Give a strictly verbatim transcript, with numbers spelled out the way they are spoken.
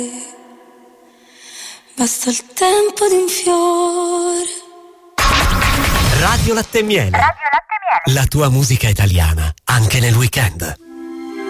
Basta il tempo di un fiore. Radio Latte e Miele. Radio Latte e Miele. La tua musica italiana, anche nel weekend.